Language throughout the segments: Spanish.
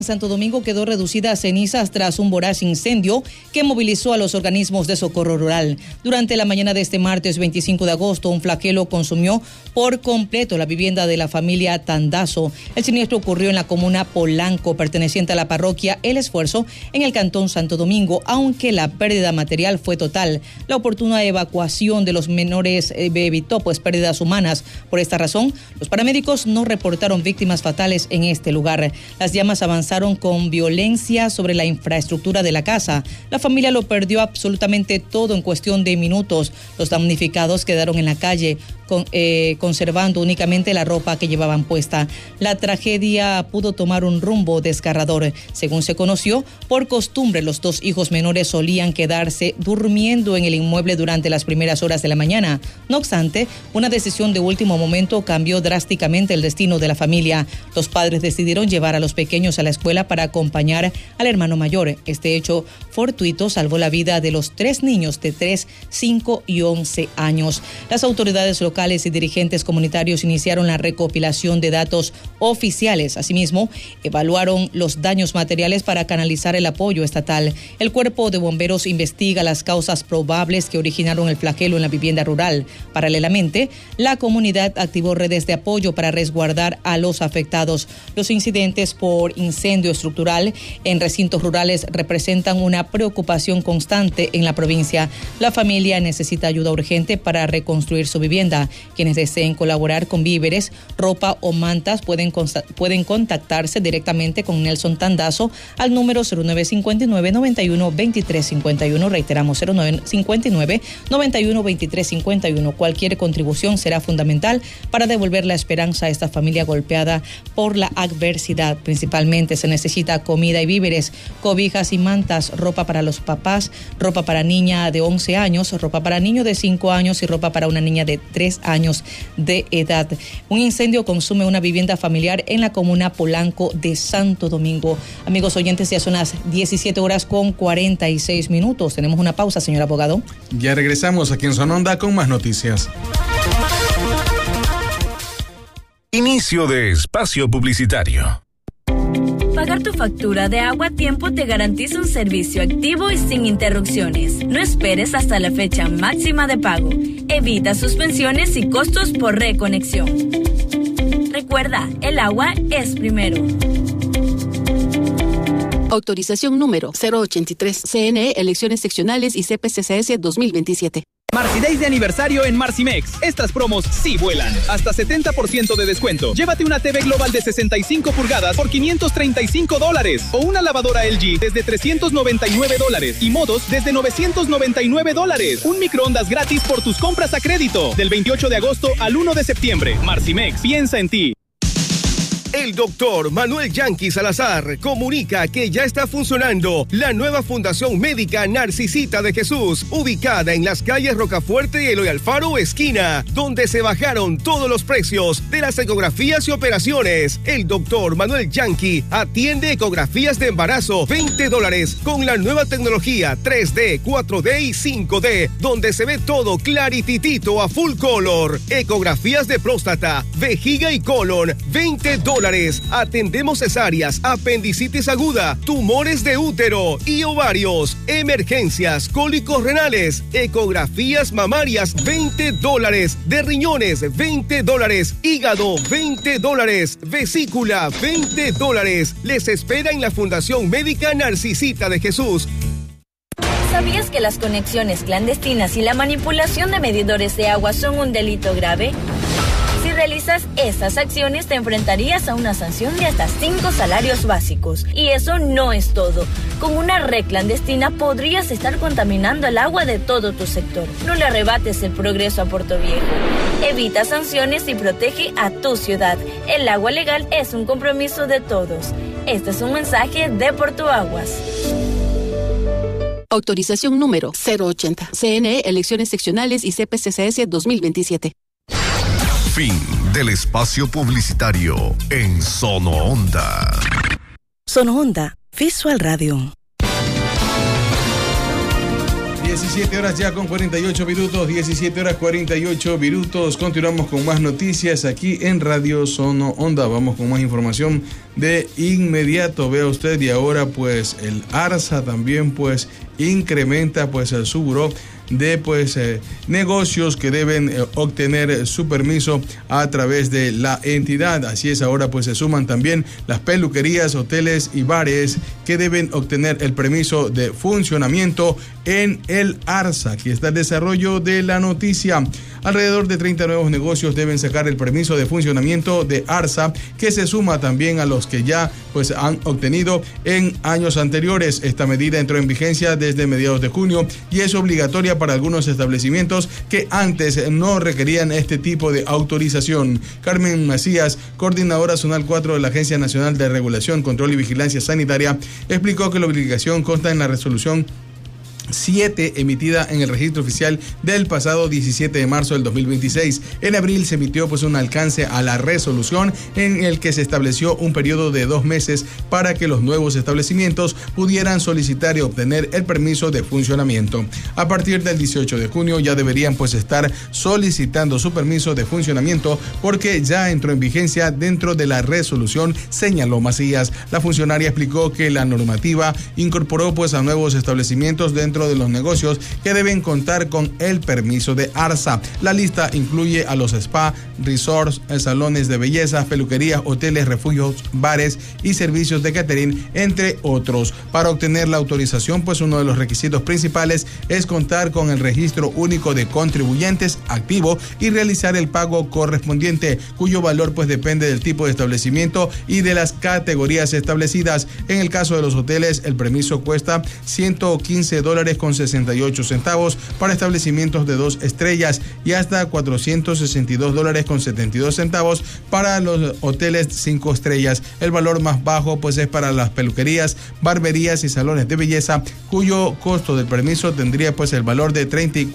Santo Domingo quedó reducida a cenizas tras un voraz incendio que movilizó a los organismos de socorro rural. Durante la mañana de este martes 25 de agosto, un flagelo consumió por completo la vivienda de la familia Tandazo. El siniestro ocurrió en la comuna Polanco, perteneciente a la parroquia El Esfuerzo, en el cantón Santo Domingo, aunque la pérdida material fue total. La oportuna evacuación de los menores evitó pérdidas humanas. Por esta razón, los paramédicos no reportaron víctimas fatales en este lugar. Las llamas avanzaron con violencia sobre la infraestructura de la casa. La familia lo perdió absolutamente todo en cuestión de minutos. Los damnificados quedaron en la calle, conservando únicamente la ropa que llevaban puesta. La tragedia pudo tomar un rumbo desgarrador. Según se conoció, por costumbre los dos hijos menores solían quedarse durmiendo en el inmueble durante las primeras horas de la mañana. No obstante, una decisión de último momento cambió drásticamente el destino de la familia. Los padres decidieron llevar a los pequeños a la escuela para acompañar al hermano mayor. Este hecho fortuito salvó la vida de los 3 niños de 3, 5 y 11 años. Las autoridades locales y dirigentes comunitarios iniciaron la recopilación de datos oficiales. Asimismo, evaluaron los daños materiales para canalizar el apoyo estatal. El cuerpo de bomberos investiga las causas probables que originaron el flagelo en la vivienda rural. Paralelamente, la comunidad activó redes de apoyo para resguardar a los afectados. Los incidentes por incendio estructural en recintos rurales representan una preocupación constante en la provincia. La familia necesita ayuda urgente para reconstruir su vivienda. Quienes deseen colaborar con víveres, ropa o mantas pueden contactarse directamente con Nelson Tandazo al número 0959-91-2351. Reiteramos, 0959-91-2351. Cualquier contribución será fundamental para devolver la esperanza a esta familia golpeada por la adversidad. Principalmente se necesita comida y víveres, cobijas y mantas, ropa para los papás, ropa para niña de 11 años, ropa para niño de 5 años y ropa para una niña de 3 años de edad. Un incendio consume una vivienda familiar en la comuna Polanco de Santo Domingo. Amigos oyentes, ya son las 17:46. Tenemos una pausa, señor abogado. Ya regresamos aquí en Sononda con más noticias. Inicio de espacio publicitario. Pagar tu factura de agua a tiempo te garantiza un servicio activo y sin interrupciones. No esperes hasta la fecha máxima de pago. Evita suspensiones y costos por reconexión. Recuerda, el agua es primero. Autorización número 083, CNE, Elecciones Seccionales y CPCCS 2027. Marci Days de aniversario en Marcimex. Estas promos sí vuelan. Hasta 70% de descuento. Llévate una TV Global de 65 pulgadas por $535 o una lavadora LG desde $399 y modos desde $999. Un microondas gratis por tus compras a crédito. Del 28 de agosto al 1 de septiembre. Marcimex piensa en ti. El doctor Manuel Yanqui Salazar comunica que ya está funcionando la nueva Fundación Médica Narcisita de Jesús, ubicada en las calles Rocafuerte y Eloy Alfaro esquina, donde se bajaron todos los precios de las ecografías y operaciones. El doctor Manuel Yanqui atiende ecografías de embarazo, $20, con la nueva tecnología 3D, 4D y 5D, donde se ve todo clarititito a full color. Ecografías de próstata, vejiga y colon, $20. Atendemos cesáreas, apendicitis aguda, tumores de útero y ovarios, emergencias, cólicos renales, ecografías mamarias, $20, de riñones, $20, hígado, $20, vesícula, $20. Les espera en la Fundación Médica Narcisita de Jesús. ¿Sabías que las conexiones clandestinas y la manipulación de medidores de agua son un delito grave? Si realizas esas acciones, te enfrentarías a una sanción de hasta 5 salarios básicos. Y eso no es todo. Con una red clandestina podrías estar contaminando el agua de todo tu sector. No le arrebates el progreso a Puerto Viejo. Evita sanciones y protege a tu ciudad. El agua legal es un compromiso de todos. Este es un mensaje de Portuaguas. Autorización número 080, CNE, Elecciones Seccionales y CPCCS 2027. Fin del espacio publicitario en Sonoonda. Sonoonda Visual Radio. 17 horas ya con 48 minutos, 17 horas 48 minutos. Continuamos con más noticias aquí en Radio Sono Onda. Vamos con más información de inmediato. Vea usted, y ahora pues el ARSA también pues incrementa pues su buró de negocios que deben obtener su permiso a través de la entidad. Así es, ahora pues se suman también las peluquerías, hoteles y bares que deben obtener el permiso de funcionamiento en el ARSA. Aquí está el desarrollo de la noticia. Alrededor de 30 nuevos negocios deben sacar el permiso de funcionamiento de ARSA, que se suma también a los que ya pues han obtenido en años anteriores. Esta medida entró en vigencia desde mediados de junio y es obligatoria para algunos establecimientos que antes no requerían este tipo de autorización. Carmen Macías, coordinadora zonal 4 de la Agencia Nacional de Regulación, Control y Vigilancia Sanitaria, explicó que la obligación consta en la resolución 7 emitida en el registro oficial del pasado 17 de marzo del 2026. En abril se emitió un alcance a la resolución en el que se estableció un periodo de 2 meses para que los nuevos establecimientos pudieran solicitar y obtener el permiso de funcionamiento. A partir del 18 de junio ya deberían estar solicitando su permiso de funcionamiento porque ya entró en vigencia dentro de la resolución, señaló Macías. La funcionaria explicó que la normativa incorporó a nuevos establecimientos dentro de los negocios que deben contar con el permiso de ARSA. La lista incluye a los spa, resorts, salones de belleza, peluquerías, hoteles, refugios, bares y servicios de catering, entre otros. Para obtener la autorización, uno de los requisitos principales es contar con el registro único de contribuyentes activo y realizar el pago correspondiente, cuyo valor depende del tipo de establecimiento y de las categorías establecidas. En el caso de los hoteles, el permiso cuesta $115.68 para establecimientos de 2 estrellas y hasta $462.72 para los hoteles 5 estrellas. El valor más bajo es para las peluquerías, barberías y salones de belleza, cuyo costo del permiso tendría el valor de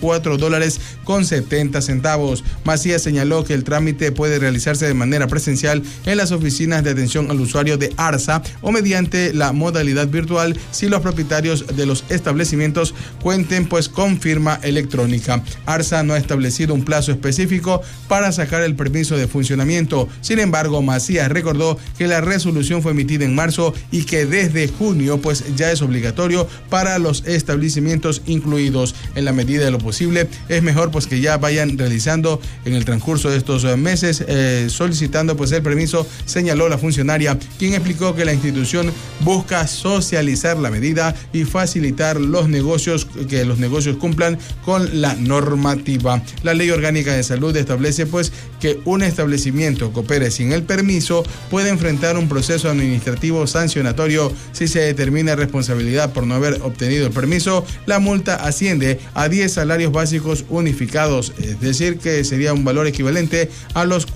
$34.70. Macías señaló que el trámite puede realizarse de manera presencial en las oficinas de atención al usuario de ARSA o mediante la modalidad virtual si los propietarios de los establecimientos cuenten con firma electrónica. ARSA no ha establecido un plazo específico para sacar el permiso de funcionamiento. Sin embargo, Macías recordó que la resolución fue emitida en marzo y que desde junio ya es obligatorio para los establecimientos incluidos. En la medida de lo posible, es mejor que ya vayan realizando en el transcurso de estos meses solicitando el permiso, señaló la funcionaria, quien explicó que la institución busca socializar la medida y facilitar que los negocios cumplan con la normativa. La Ley Orgánica de Salud establece que un establecimiento que opere sin el permiso puede enfrentar un proceso administrativo sancionatorio si se determina responsabilidad por no haber obtenido el permiso. La multa asciende a 10 salarios básicos unificados, es decir, que sería un valor equivalente a los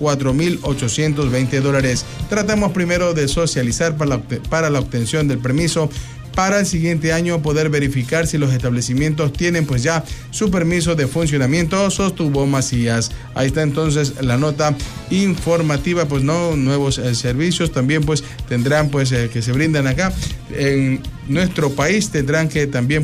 $4.820. Tratamos primero de socializar para la obtención del permiso. Para el siguiente año poder verificar si los establecimientos tienen ya su permiso de funcionamiento, sostuvo Macías. Ahí está entonces la nota informativa, nuevos servicios también tendrán que se brindan acá en nuestro país, tendrán que también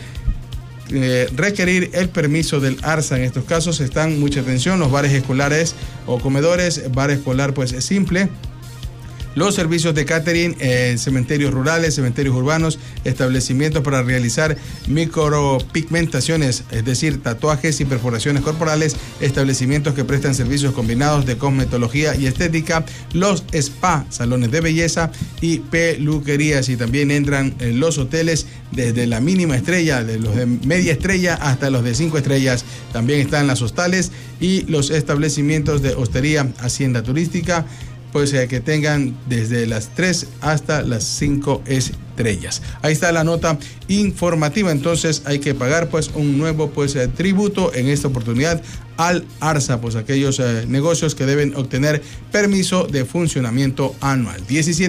requerir el permiso del ARSA. En estos casos están, mucha atención, los bares escolares o comedores, bar escolar simple, los servicios de catering, cementerios rurales, cementerios urbanos, establecimientos para realizar micropigmentaciones, es decir, tatuajes y perforaciones corporales, establecimientos que prestan servicios combinados de cosmetología y estética, los spa, salones de belleza y peluquerías. Y también entran los hoteles desde la mínima estrella, de los de media estrella hasta los de 5 estrellas. También están las hostales y los establecimientos de hostería, hacienda turística, que tengan desde las 3 hasta las 5 estrellas. Ahí está la nota informativa. Entonces hay que pagar un nuevo tributo en esta oportunidad al ARSA, pues aquellos negocios que deben obtener permiso de funcionamiento anual.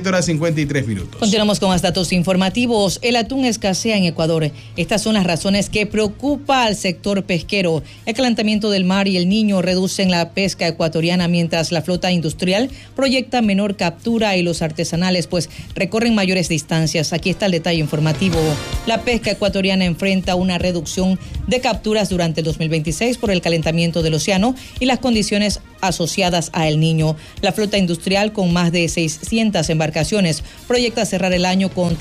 17:53. Continuamos con más datos informativos. El atún escasea en Ecuador. Estas son las razones que preocupa al sector pesquero. El calentamiento del mar y el Niño reducen la pesca ecuatoriana, mientras la flota industrial proyecta menor captura y los artesanales pues recorren mayores distancias. Aquí está el detalle informativo. La pesca ecuatoriana enfrenta una reducción de capturas durante el 2026 por el calentamiento del océano y las condiciones asociadas a El Niño. La flota industrial, con más de 600 embarcaciones, proyecta cerrar el año con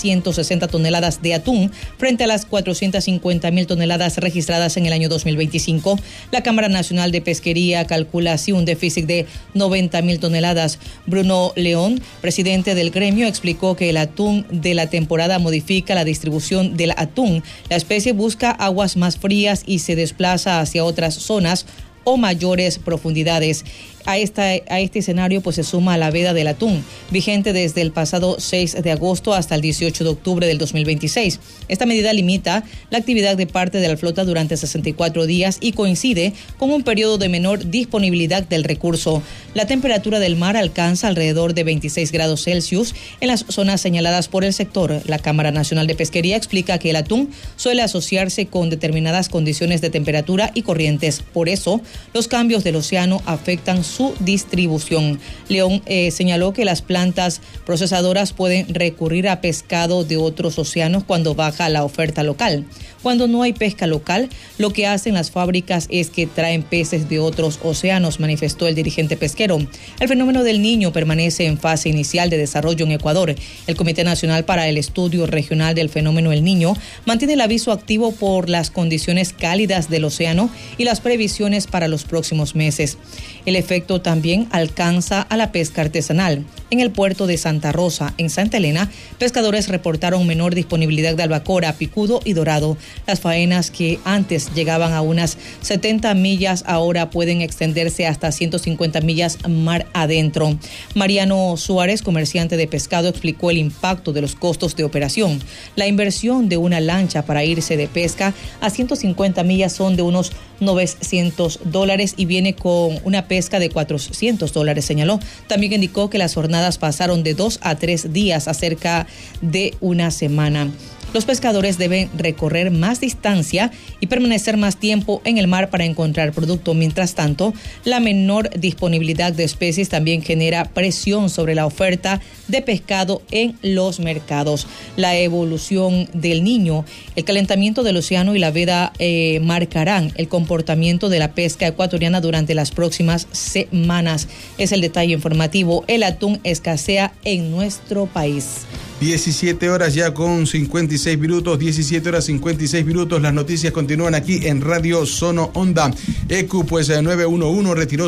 360 toneladas de atún frente a las 450.000 toneladas registradas en el año 2025. La Cámara Nacional de Pesquería calcula así un déficit de 90.000 toneladas. Bruno León, presidente del gremio, explicó que el atún de la temporada modifica la distribución del atún. La especie busca aguas más frías y se desplaza hacia otras zonas o mayores profundidades. A este escenario pues se suma la veda del atún, vigente desde el pasado 6 de agosto hasta el 18 de octubre del 2026. Esta medida limita la actividad de parte de la flota durante 64 días y coincide con un periodo de menor disponibilidad del recurso. La temperatura del mar alcanza alrededor de 26 grados Celsius en las zonas señaladas por el sector. La Cámara Nacional de Pesquería explica que el atún suele asociarse con determinadas condiciones de temperatura y corrientes. Por eso, los cambios del océano afectan su distribución. León señaló que las plantas procesadoras pueden recurrir a pescado de otros océanos cuando baja la oferta local. Cuando no hay pesca local, lo que hacen las fábricas es que traen peces de otros océanos, manifestó el dirigente pesquero. El fenómeno del Niño permanece en fase inicial de desarrollo en Ecuador. El Comité Nacional para el Estudio Regional del Fenómeno El Niño mantiene el aviso activo por las condiciones cálidas del océano y las previsiones para los próximos meses. El efecto también alcanza a la pesca artesanal. En el puerto de Santa Rosa, en Santa Elena, pescadores reportaron menor disponibilidad de albacora, picudo y dorado. Las faenas, que antes llegaban a unas 70 millas, ahora pueden extenderse hasta 150 millas mar adentro. Mariano Suárez, comerciante de pescado, explicó el impacto de los costos de operación. La inversión de una lancha para irse de pesca a 150 millas son de unos $900 y viene con una pesca de $400, señaló. También indicó que las jornadas pasaron de 2 a 3 días a cerca de una semana. Los pescadores deben recorrer más distancia y permanecer más tiempo en el mar para encontrar producto. Mientras tanto, la menor disponibilidad de especies también genera presión sobre la oferta de pescado en los mercados. La evolución del Niño, el calentamiento del océano y la veda marcarán el comportamiento de la pesca ecuatoriana durante las próximas semanas. Es el detalle informativo. El atún escasea en nuestro país. 17 horas ya con 56 minutos, 17 horas 56 minutos. Las noticias continúan aquí en Radio Sono Onda. ECU, pues 911 retiró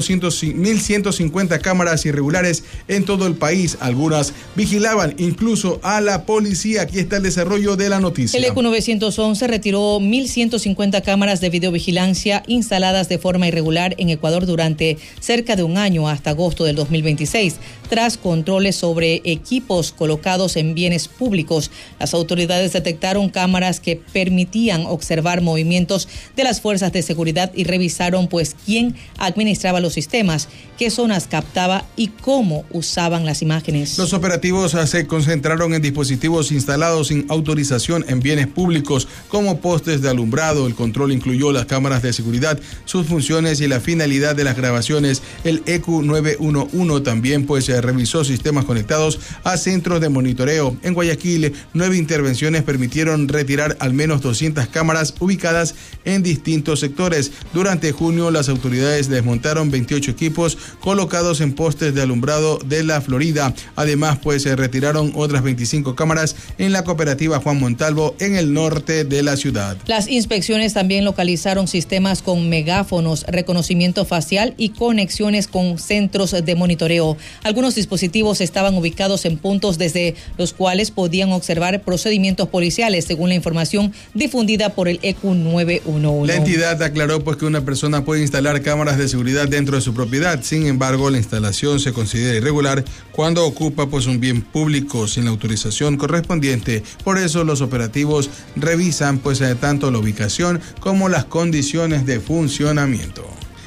1.150 cámaras irregulares en todo el país. Algunas vigilaban incluso a la policía. Aquí está el desarrollo de la noticia. El ECU 911 retiró 1.150 cámaras de videovigilancia instaladas de forma irregular en Ecuador durante cerca de un año, hasta agosto del 2026. Tras controles sobre equipos colocados en bienes públicos, las autoridades detectaron cámaras que permitían observar movimientos de las fuerzas de seguridad y revisaron pues quién administraba los sistemas, qué zonas captaba y cómo usaban las imágenes. Los operativos se concentraron en dispositivos instalados sin autorización en bienes públicos como postes de alumbrado. El control incluyó las cámaras de seguridad, sus funciones y la finalidad de las grabaciones. El ECU 911 también pues revisó sistemas conectados a centros de monitoreo. En Guayaquil, 9 intervenciones permitieron retirar al menos 200 cámaras ubicadas en distintos sectores. Durante junio, las autoridades desmontaron 28 equipos colocados en postes de alumbrado de la Florida. Además, pues se retiraron otras 25 cámaras en la cooperativa Juan Montalvo, en el norte de la ciudad. Las inspecciones también localizaron sistemas con megáfonos, reconocimiento facial y conexiones con centros de monitoreo. Algunos dispositivos estaban ubicados en puntos desde los cuales podían observar procedimientos policiales, según la información difundida por el ECU 911. La entidad aclaró pues que una persona puede instalar cámaras de seguridad dentro de su propiedad. Sin embargo, la instalación se considera irregular cuando ocupa pues un bien público sin la autorización correspondiente. Por eso los operativos revisan pues tanto la ubicación como las condiciones de funcionamiento.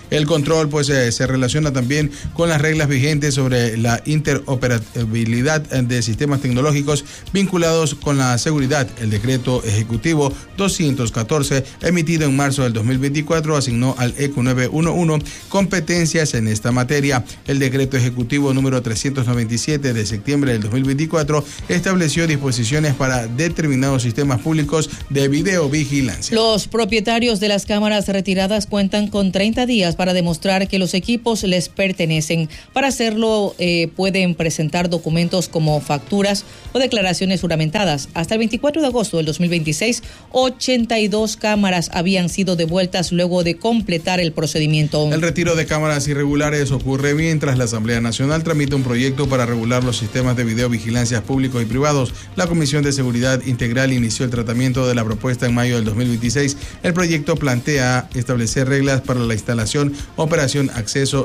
El control pues se relaciona también con las reglas vigentes sobre la interoperabilidad de sistemas tecnológicos vinculados con la seguridad. El decreto ejecutivo 214 emitido en marzo del 2024 asignó al ECU 911 competencias en esta materia. El decreto ejecutivo número 397 de septiembre del 2024 estableció disposiciones para determinados sistemas públicos de videovigilancia. Los propietarios de las cámaras retiradas cuentan con 30 días para demostrar que los equipos les pertenecen. Para hacerlo, pueden presentar documentos como facturas o declaraciones juramentadas. Hasta el 24 de agosto del 2026, 82 cámaras habían sido devueltas luego de completar el procedimiento. El retiro de cámaras irregulares ocurre mientras la Asamblea Nacional tramita un proyecto para regular los sistemas de videovigilancia públicos y privados. La Comisión de Seguridad Integral inició el tratamiento de la propuesta en mayo del 2026. El proyecto plantea establecer reglas para la instalación, operación, acceso,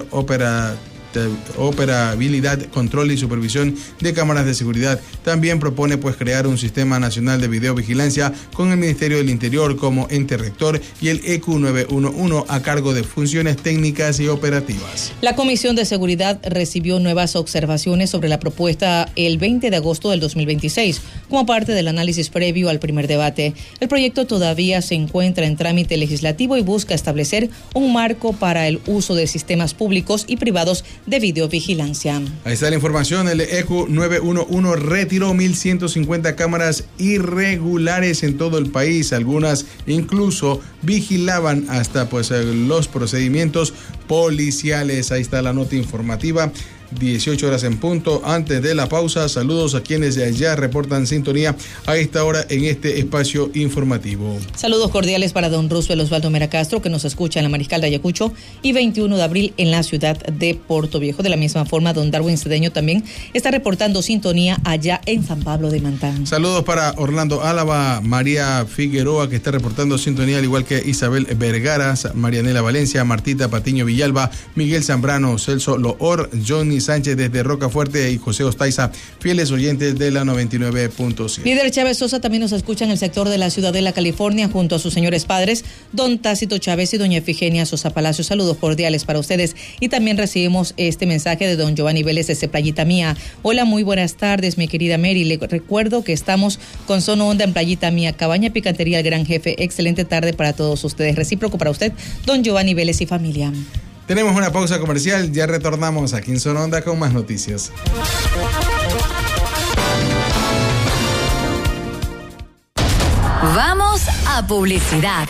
operabilidad, control y supervisión de cámaras de seguridad. También propone crear un sistema nacional de videovigilancia con el Ministerio del Interior como ente rector y el ECU 911 a cargo de funciones técnicas y operativas. La Comisión de Seguridad recibió nuevas observaciones sobre la propuesta el 20 de agosto del 2026 como parte del análisis previo al primer debate. El proyecto todavía se encuentra en trámite legislativo y busca establecer un marco para el uso de sistemas públicos y privados de videovigilancia. Ahí está la información. El ECU 911 retiró 1.150 cámaras irregulares en todo el país. Algunas incluso vigilaban hasta los procedimientos policiales. Ahí está la nota informativa. 18 horas en punto. Antes de la pausa, saludos a quienes ya reportan sintonía a esta hora en este espacio informativo. Saludos cordiales para don Roosevelt Osvaldo Mera Castro, que nos escucha en la Mariscal de Ayacucho, y 21 de abril en la ciudad de Puerto Viejo. De la misma forma, don Darwin Cedeño también está reportando sintonía allá en San Pablo de Mantán. Saludos para Orlando Álava, María Figueroa, que está reportando sintonía, al igual que Isabel Vergara, Marianela Valencia, Martita Patiño Villalba, Miguel Zambrano, Celso Loor, Johnny Sánchez desde Rocafuerte y José Ostaiza, fieles oyentes de la 99.7. Líder Chávez Sosa también nos escucha en el sector de la Ciudadela, California, junto a sus señores padres, don Tácito Chávez y doña Efigenia Sosa Palacio. Saludos cordiales para ustedes. Y también recibimos este mensaje de don Giovanni Vélez desde Playita Mía. Hola, muy buenas tardes, mi querida Mary. Le recuerdo que estamos con Sono Onda en Playita Mía, Cabaña Picantería El Gran Jefe. Excelente tarde para todos ustedes. Recíproco para usted, don Giovanni Vélez y familia. Tenemos una pausa comercial, ya retornamos aquí en Zona Onda con más noticias. Vamos a publicidad.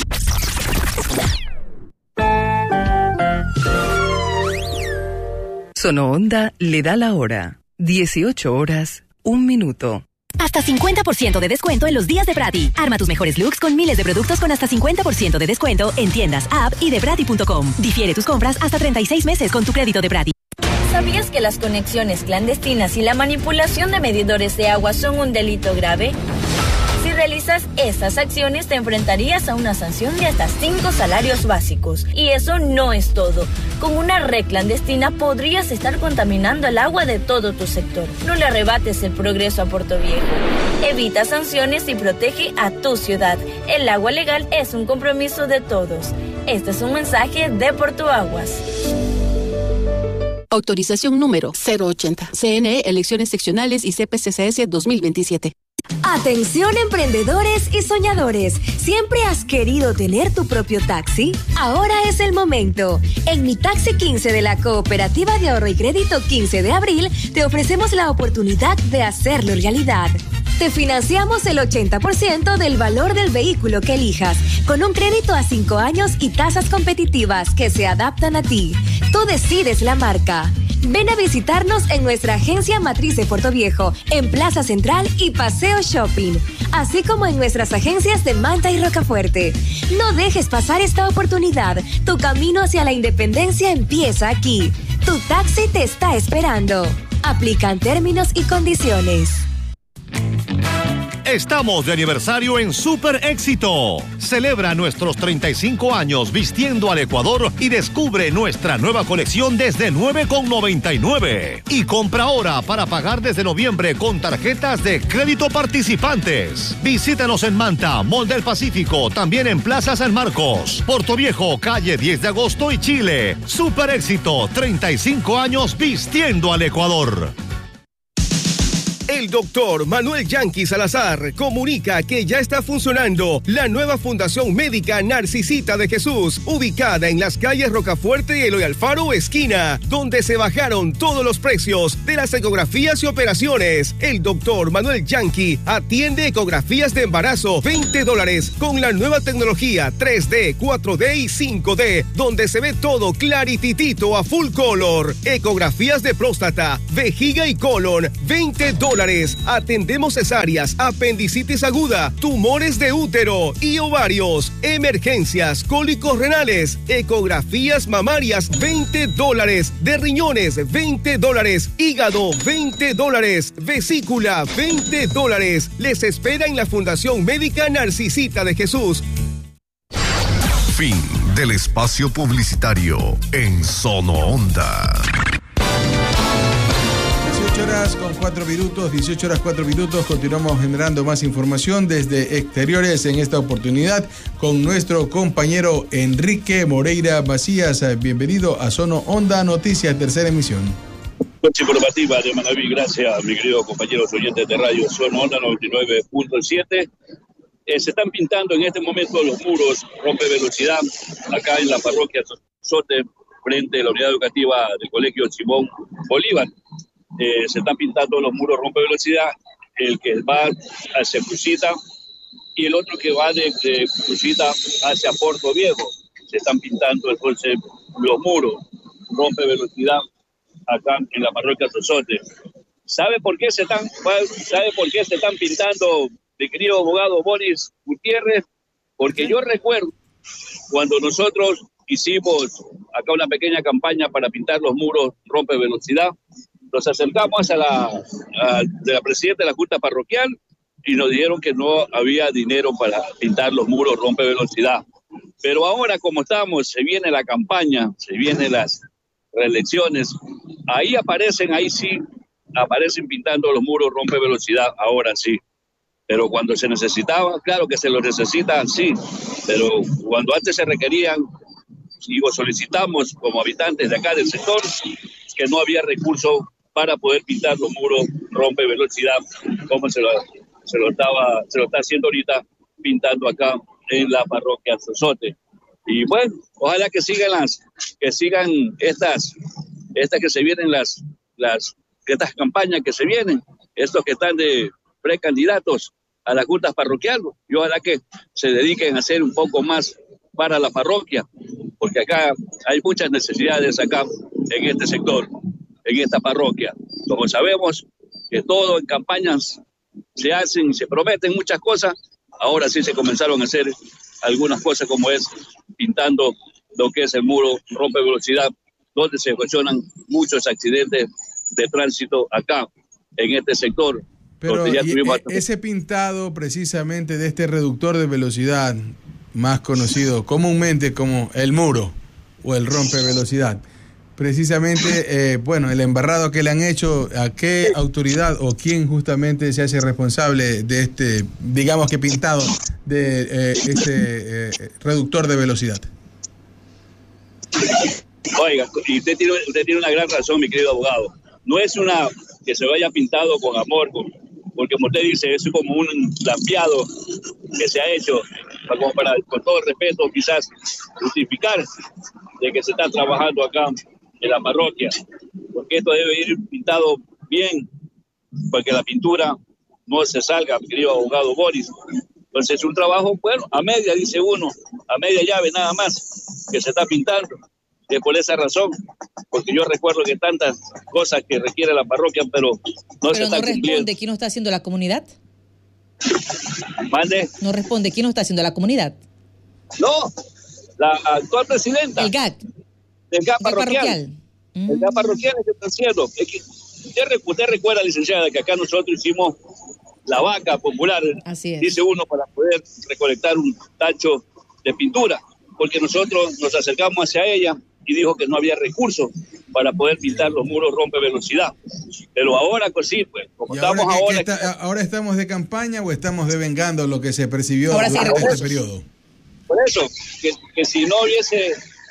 Zona Onda le da la hora. 18 horas, 1 minuto. Hasta 50% de descuento en los días de Prati. Arma tus mejores looks con miles de productos con hasta 50% de descuento en tiendas, app y de Prati.com. Difiere tus compras hasta 36 meses con tu crédito de Prati. ¿Sabías que las conexiones clandestinas y la manipulación de medidores de agua son un delito grave? Si realizas estas acciones, te enfrentarías a una sanción de hasta 5 salarios básicos. Y eso no es todo. Con una red clandestina podrías estar contaminando el agua de todo tu sector. No le arrebates el progreso a Puerto Viejo. Evita sanciones y protege a tu ciudad. El agua legal es un compromiso de todos. Este es un mensaje de Portuaguas. Autorización número 080. CNE, Elecciones Seccionales y CPCCS 2027. Atención emprendedores y soñadores. ¿Siempre has querido tener tu propio taxi? Ahora es el momento. En Mi Taxi 15 de la Cooperativa de Ahorro y Crédito 15 de abril te ofrecemos la oportunidad de hacerlo realidad. Te financiamos el 80% del valor del vehículo que elijas, con un crédito a 5 años y tasas competitivas que se adaptan a ti. Tú decides la marca. Ven a visitarnos en nuestra agencia matriz de Puerto Viejo, en Plaza Central y Paseo Shopping, así como en nuestras agencias de Manta y Rocafuerte. No dejes pasar esta oportunidad. Tu camino hacia la independencia empieza aquí. Tu taxi te está esperando. Aplican términos y condiciones. Estamos de aniversario en Super Éxito. Celebra nuestros 35 años vistiendo al Ecuador y descubre nuestra nueva colección desde $9,99. Y compra ahora para pagar desde noviembre con tarjetas de crédito participantes. Visítanos en Manta, Mall del Pacífico, también en Plaza San Marcos, Portoviejo, calle 10 de agosto y Chile. Super Éxito, 35 años vistiendo al Ecuador. El doctor Manuel Yanqui Salazar comunica que ya está funcionando la nueva Fundación Médica Narcisita de Jesús, ubicada en las calles Rocafuerte y Eloy Alfaro, esquina, donde se bajaron todos los precios de las ecografías y operaciones. El doctor Manuel Yanqui atiende ecografías de embarazo, $20, con la nueva tecnología 3D, 4D y 5D, donde se ve todo clarititito a full color. Ecografías de próstata, vejiga y colon, $20. Atendemos cesáreas, apendicitis aguda, tumores de útero y ovarios, emergencias, cólicos renales, ecografías mamarias, $20, de riñones, $20, hígado, $20, vesícula, $20. Les espera en la Fundación Médica Narcisita de Jesús. Fin del espacio publicitario en Sono Onda. 18 horas 4 minutos, continuamos generando más información desde exteriores en esta oportunidad con nuestro compañero Enrique Moreira Macías. Bienvenido a Sono Onda Noticias, tercera emisión. Noche informativa de Manaví, gracias mi querido compañeros oyentes de radio Sono Onda 99.7. Se están pintando en este momento los muros rompe velocidad acá en la parroquia Sote, frente a la unidad educativa del colegio Simón Bolívar. Se están pintando los muros rompe velocidad, el que va hacia Crucita y el otro que va de Crucita hacia Puerto Viejo. Se están pintando entonces los muros rompe velocidad acá en la parroquia Sosote. ¿Sabe por qué se están pintando, mi querido abogado Boris Gutiérrez? Porque yo recuerdo cuando nosotros hicimos acá una pequeña campaña para pintar los muros rompe velocidad. Nos acercamos a la presidenta de la Junta Parroquial y nos dijeron que no había dinero para pintar los muros rompe velocidad. Pero ahora, como estamos, se viene la campaña, se vienen las reelecciones, ahí sí aparecen pintando los muros rompe velocidad, ahora sí. Pero cuando se necesitaba, claro que se lo necesitan, sí, pero cuando antes se requerían, solicitamos como habitantes de acá del sector, que no había recursos para poder pintar los muros rompe velocidad, como se lo está haciendo ahorita, pintando acá en la parroquia Sosote. Y bueno, ojalá que sigan estas que se vienen, estas campañas que se vienen, estos que están de precandidatos a las juntas parroquiales, y ojalá que se dediquen a hacer un poco más para la parroquia, porque acá hay muchas necesidades acá en este sector, en esta parroquia. Como sabemos que todo en campañas se hacen, se prometen muchas cosas, ahora sí se comenzaron a hacer algunas cosas como es pintando lo que es el muro rompe velocidad, donde se ocasionan muchos accidentes de tránsito acá en este sector. Pero ese pintado precisamente de este reductor de velocidad, más conocido comúnmente como el muro o el rompe velocidad, precisamente, el embarrado que le han hecho, ¿a qué autoridad o quién justamente se hace responsable de este, digamos que pintado de este reductor de velocidad? Oiga, y usted tiene una gran razón, mi querido abogado. No es una que se vaya pintado con amor, porque como usted dice, es como un lampeado que se ha hecho, como para, con todo el respeto, quizás justificar de que se está trabajando acá en la parroquia, porque esto debe ir pintado bien, para que la pintura no se salga, mi querido abogado Boris. Entonces es un trabajo, bueno, a media, dice uno, a media llave nada más, que se está pintando. Y por esa razón, porque yo recuerdo que tantas cosas que requiere la parroquia, pero no se está cumpliendo. ¿Responde quién lo está haciendo la comunidad? ¿Mande? No responde quién lo está haciendo la comunidad. No, la actual presidenta. El GAC. El GAC parroquial. El GAC parroquial es que está haciendo. Es que usted recuerda, licenciada, que acá nosotros hicimos la vaca popular, así es, dice uno, para poder recolectar un tacho de pintura, porque nosotros nos acercamos hacia ella y dijo que no había recursos para poder pintar los muros rompe velocidad. Pero ahora, pues sí, pues, como estamos ¿Ahora estamos de campaña o estamos devengando lo que se percibió durante este periodo? Por eso, que si no hubiese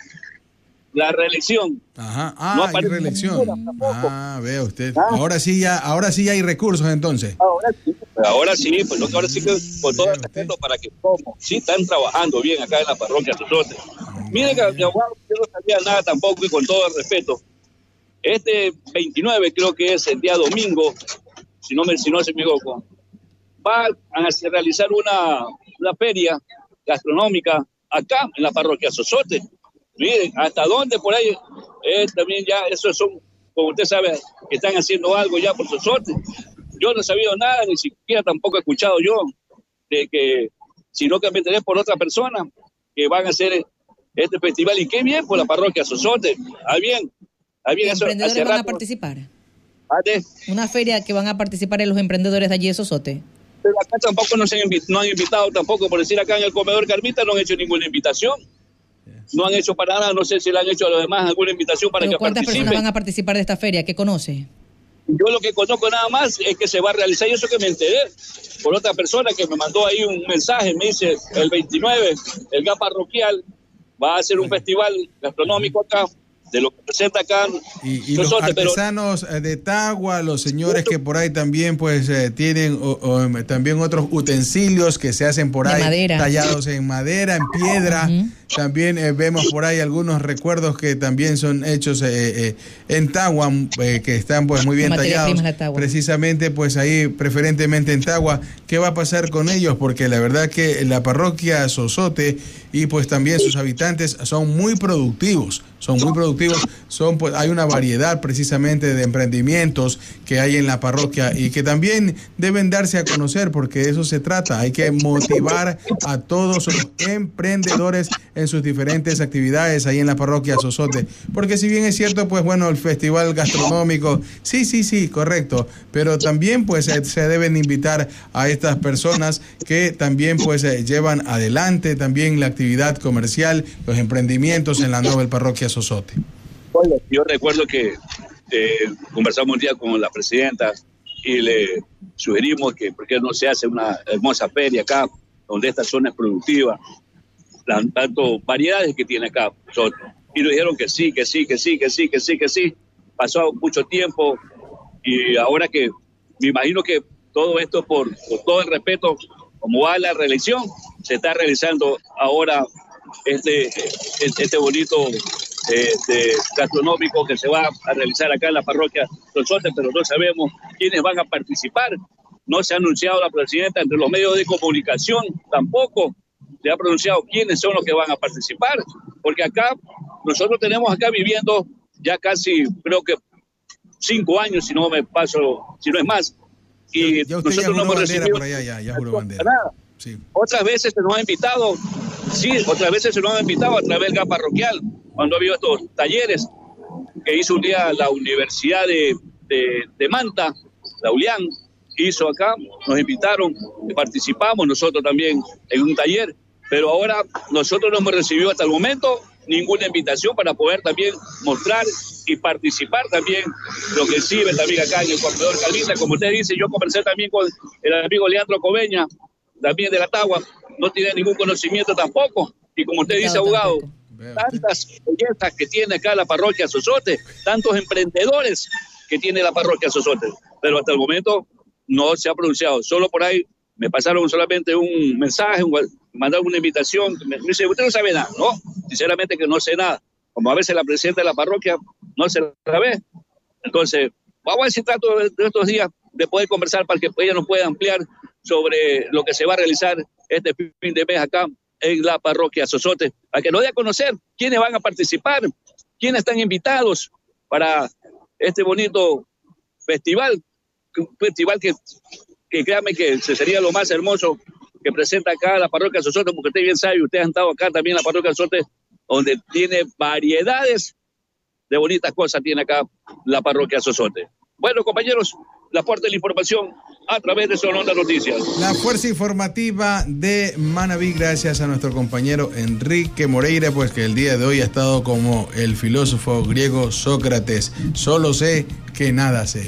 la reelección. Ajá, no hay reelección. Vea usted. Ahora sí ya hay recursos entonces. Ahora sí, pues lo que ahora sí que con todo el respeto para que sí están trabajando bien acá en la parroquia Sosote. Miren que abogado, yo no sabía nada tampoco y con todo el respeto. Este 29 creo que es el día domingo, si no se me equivoco, va a realizar una feria gastronómica acá en la parroquia Sosote. Miren, hasta dónde por ahí también ya, esos son, como usted sabe, que están haciendo algo ya por Sosote. Yo no he sabido nada, ni siquiera tampoco he escuchado yo, de que, sino que me enteré por otra persona, que van a hacer este festival, y qué bien por la parroquia Sosote, bien. ¿Los emprendedores van a participar? Una feria que van a participar en los emprendedores de allí de Sosote. Pero acá tampoco no han invitado tampoco, por decir acá en el comedor Carmita no han hecho ninguna invitación. No han hecho para nada, no sé si le han hecho a los demás alguna invitación para que participen. ¿Cuántas personas van a participar de esta feria? ¿Qué conoce? Yo lo que conozco nada más es que se va a realizar, y eso que me enteré por otra persona que me mandó ahí un mensaje, me dice, el 29, el GAP parroquial va a hacer un festival gastronómico acá, de lo que presenta acá. Y los artesanos de Tagua, los señores que por ahí también pues tienen también otros utensilios que se hacen por ahí, madera, tallados en madera, en piedra. También vemos por ahí algunos recuerdos que también son hechos en Tagua, que están pues muy bien tallados. Precisamente pues ahí, preferentemente en Tagua. ¿Qué va a pasar con ellos? Porque la verdad que la parroquia Sosote y pues también sus habitantes son muy productivos. Pues, hay una variedad precisamente de emprendimientos que hay en la parroquia y que también deben darse a conocer, porque de eso se trata. Hay que motivar a todos los emprendedores en sus diferentes actividades ahí en la parroquia Sosote, porque si bien es cierto, pues bueno, el festival gastronómico, sí, correcto, pero también pues se deben invitar a estas personas que también pues llevan adelante también la actividad comercial, los emprendimientos en la nueva parroquia Sosote. Bueno, yo recuerdo que conversamos un día con la presidenta y le sugerimos que por qué no se hace una hermosa feria acá, donde esta zona es productiva, tanto variedades que tiene acá. Y nos dijeron que sí. Pasó mucho tiempo y ahora que me imagino que todo esto por todo el respeto, como va la reelección, se está realizando ahora este bonito gastronómico que se va a realizar acá en la parroquia Sosote, pero no sabemos quiénes van a participar. No se ha anunciado la presidenta entre los medios de comunicación, tampoco se ha pronunciado quiénes son los que van a participar, porque acá nosotros tenemos acá viviendo ya casi, creo que 5 años, si no me paso, si no es más, y ya usted nosotros no hemos recibido por allá, ya juró bandera. Nada. Sí. Otras veces se nos ha invitado a través del GAP parroquial, cuando ha habido estos talleres que hizo un día la Universidad de Manta, la ULIAN, hizo acá, nos invitaron, participamos nosotros también en un taller, pero ahora nosotros no hemos recibido hasta el momento ninguna invitación para poder también mostrar y participar también lo que sirve también acá en el comedor Calvita. Como usted dice, yo conversé también con el amigo Leandro Coveña, también de la Tagua, no tiene ningún conocimiento tampoco, y como usted dice, abogado, tantas bellezas que tiene acá la parroquia Sosote, tantos emprendedores que tiene la parroquia Sosote, pero hasta el momento no se ha pronunciado. Solo por ahí me pasaron solamente un mensaje, mandaron una invitación, me dice, usted no sabe nada, ¿no? Sinceramente que no sé nada, como a veces la presidenta de la parroquia no se la ve. Entonces, vamos a ver si trato de estos días de poder conversar para que ella nos pueda ampliar sobre lo que se va a realizar este fin de mes acá en la parroquia Sosote, para que nos dé a conocer quiénes van a participar, quiénes están invitados para este bonito festival, un festival que créame que sería lo más hermoso que presenta acá la parroquia Sosote, porque usted bien sabe, ustedes han estado acá también en la parroquia Sosote, donde tiene variedades de bonitas cosas, tiene acá la parroquia Sosote. Bueno, compañeros, la parte de la información a través de Sononda Noticias. La fuerza informativa de Manabí, gracias a nuestro compañero Enrique Moreira, pues que el día de hoy ha estado como el filósofo griego Sócrates. Solo sé que nada sé.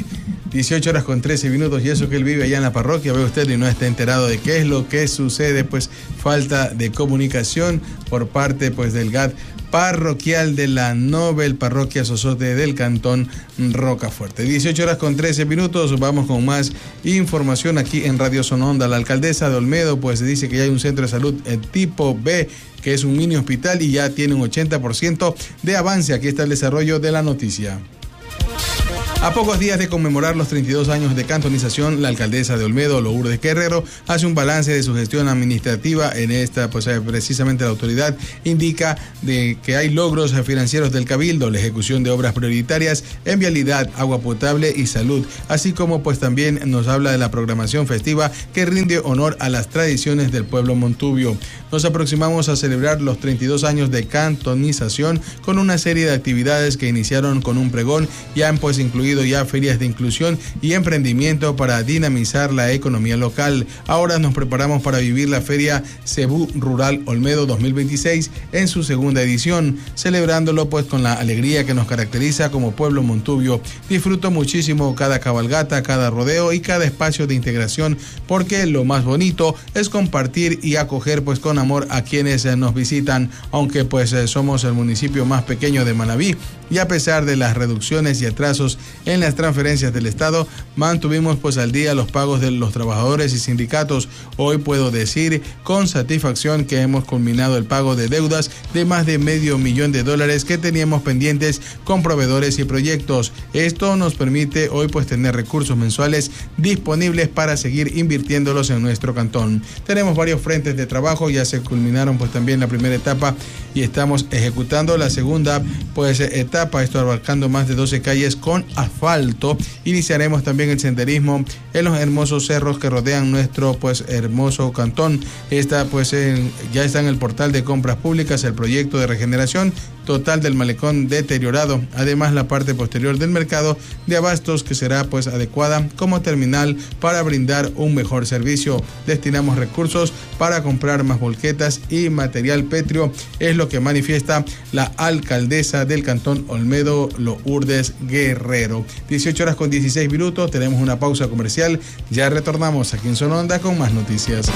18:13 y eso que él vive allá en la parroquia, ve usted, y no está enterado de qué es lo que sucede, pues falta de comunicación por parte pues del GAD parroquial de la Nobel Parroquia Sosote del Cantón Rocafuerte. 18:13, vamos con más información aquí en Radio Sononda. La alcaldesa de Olmedo pues dice que ya hay un centro de salud tipo B, que es un mini hospital y ya tiene un 80% de avance. Aquí está el desarrollo de la noticia. A pocos días de conmemorar los 32 años de cantonización, la alcaldesa de Olmedo, Lourdes Guerrero, hace un balance de su gestión administrativa. En esta, pues precisamente la autoridad indica de que hay logros financieros del Cabildo, la ejecución de obras prioritarias en vialidad, agua potable y salud, así como pues también nos habla de la programación festiva que rinde honor a las tradiciones del pueblo montubio. Nos aproximamos a celebrar los 32 años de cantonización con una serie de actividades que iniciaron con un pregón y han pues incluido ya ferias de inclusión y emprendimiento para dinamizar la economía local. Ahora nos preparamos para vivir la Feria Cebú Rural Olmedo 2026 en su segunda edición, celebrándolo pues con la alegría que nos caracteriza como pueblo montubio. Disfruto muchísimo cada cabalgata, cada rodeo y cada espacio de integración, porque lo más bonito es compartir y acoger pues con amor a quienes nos visitan, aunque pues somos el municipio más pequeño de Manabí y a pesar de las reducciones y atrasos en las transferencias del Estado, mantuvimos pues al día los pagos de los trabajadores y sindicatos. Hoy puedo decir con satisfacción que hemos culminado el pago de deudas de más de $500,000 que teníamos pendientes con proveedores y proyectos. Esto nos permite hoy pues tener recursos mensuales disponibles para seguir invirtiéndolos en nuestro cantón. Tenemos varios frentes de trabajo, ya se culminaron pues también la primera etapa y estamos ejecutando la segunda pues etapa, esto abarcando más de 12 calles con asfalto. Iniciaremos también el senderismo en los hermosos cerros que rodean nuestro pues hermoso cantón. Esta pues ya está en el portal de compras públicas el proyecto de regeneración total del malecón deteriorado, además la parte posterior del mercado de abastos que será pues adecuada como terminal para brindar un mejor servicio. Destinamos recursos para comprar más volquetas y material pétreo, es lo que manifiesta la alcaldesa del cantón Olmedo, Lourdes Guerrero. 18:16, tenemos una pausa comercial, ya retornamos aquí en Sononda con más noticias.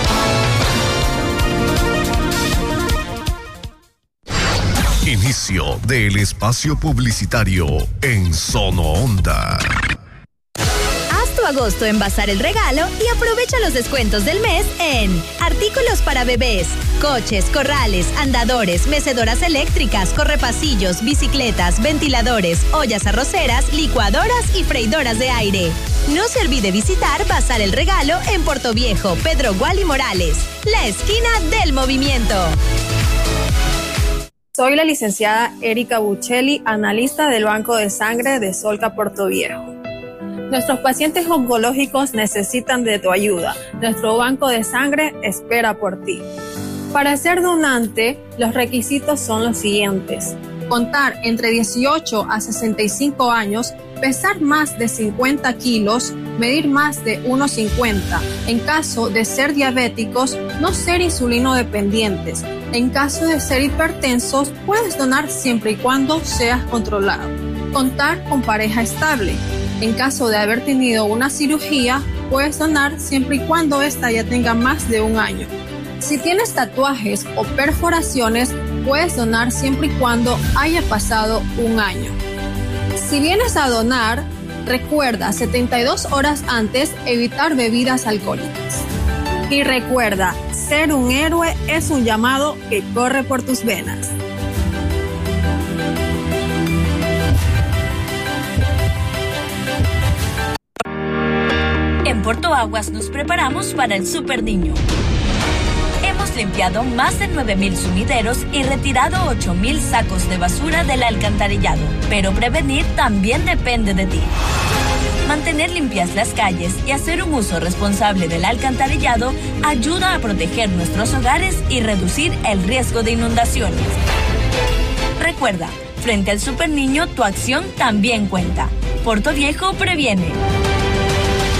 Inicio del espacio publicitario en Sononda. Haz tu agosto en Bazar El Regalo y aprovecha los descuentos del mes en artículos para bebés, coches, corrales, andadores, mecedoras eléctricas, correpasillos, bicicletas, ventiladores, ollas arroceras, licuadoras y freidoras de aire. No se olvide visitar Bazar El Regalo en Portoviejo, Pedro Gual y Morales, la esquina del movimiento. Soy la licenciada Erika Buccelli, analista del Banco de Sangre de Solca Portoviejo. Nuestros pacientes oncológicos necesitan de tu ayuda. Nuestro banco de sangre espera por ti. Para ser donante, los requisitos son los siguientes: contar entre 18 a 65 años, pesar más de 50 kilos, medir más de 1,50. En caso de ser diabéticos, no ser insulino dependientes. En caso de ser hipertensos, puedes donar siempre y cuando seas controlado. Contar con pareja estable. En caso de haber tenido una cirugía, puedes donar siempre y cuando ésta ya tenga más de 1 año. Si tienes tatuajes o perforaciones, puedes donar siempre y cuando haya pasado 1 año. Si vienes a donar, recuerda 72 horas antes evitar bebidas alcohólicas. Y recuerda, ser un héroe es un llamado que corre por tus venas. En Porto Aguas nos preparamos para el Super Niño. Hemos limpiado más de 9,000 sumideros y retirado 8,000 sacos de basura del alcantarillado. Pero prevenir también depende de ti. Mantener limpias las calles y hacer un uso responsable del alcantarillado ayuda a proteger nuestros hogares y reducir el riesgo de inundaciones. Recuerda, frente al Super Niño, tu acción también cuenta. Portoviejo previene.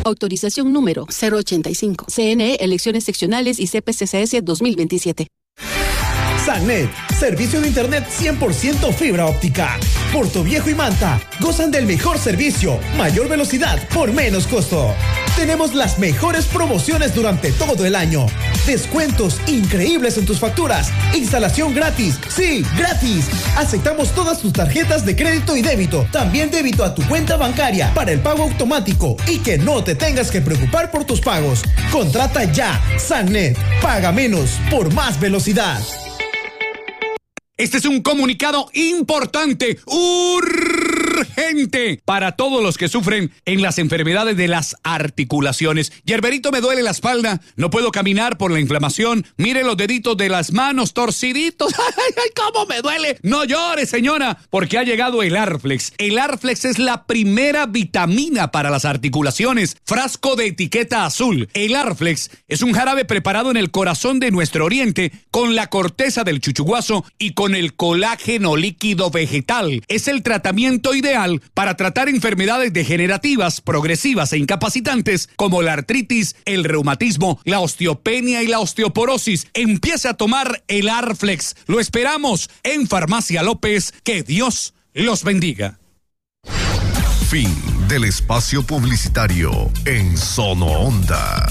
Autorización número 085. CNE, Elecciones Seccionales y CPCCS 2027. Sannet, servicio de internet 100% fibra óptica. Portoviejo y Manta gozan del mejor servicio, mayor velocidad por menos costo. Tenemos las mejores promociones durante todo el año. Descuentos increíbles en tus facturas. Instalación gratis. Sí, gratis. Aceptamos todas tus tarjetas de crédito y débito. También débito a tu cuenta bancaria para el pago automático y que no te tengas que preocupar por tus pagos. Contrata ya. Sannet. Paga menos por más velocidad. Este es un comunicado importante, urgente, para todos los que sufren en las enfermedades de las articulaciones. Yerberito, me duele la espalda, no puedo caminar por la inflamación. Mire los deditos de las manos torciditos. ¡Ay, cómo me duele! No llore, señora, porque ha llegado el Arflex. El Arflex es la primera vitamina para las articulaciones. Frasco de etiqueta azul. El Arflex es un jarabe preparado en el corazón de nuestro oriente con la corteza del chuchuguazo y con el colágeno líquido vegetal. Es el tratamiento ideal para tratar enfermedades degenerativas, progresivas e incapacitantes como la artritis, el reumatismo, la osteopenia y la osteoporosis. Empiece a tomar el Arflex. Lo esperamos en Farmacia López. Que Dios los bendiga. Fin del espacio publicitario en Sono Onda.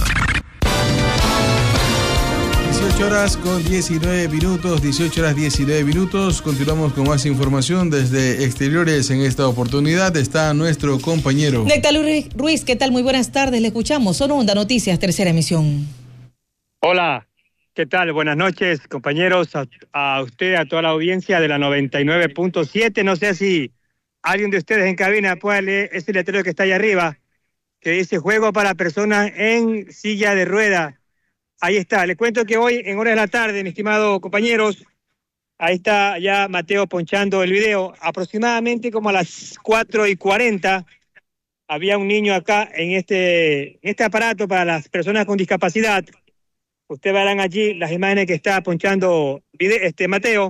18 horas con 19 minutos, 18 horas 19 minutos. Continuamos con más información desde exteriores. En esta oportunidad está nuestro compañero Néctalí Ruiz. ¿Qué tal? Muy buenas tardes. Le escuchamos. Sono Onda Noticias, tercera emisión. Hola, ¿qué tal? Buenas noches, compañeros. A usted, a toda la audiencia de la 99.7. No sé si alguien de ustedes en cabina puede leer ese letrero que está ahí arriba, que dice juego para personas en silla de ruedas. Ahí está, les cuento que hoy en horas de la tarde, mis estimados compañeros, ahí está ya Mateo ponchando el video, aproximadamente como a las 4:40, había un niño acá en este aparato para las personas con discapacidad. Ustedes verán allí las imágenes que está ponchando Mateo,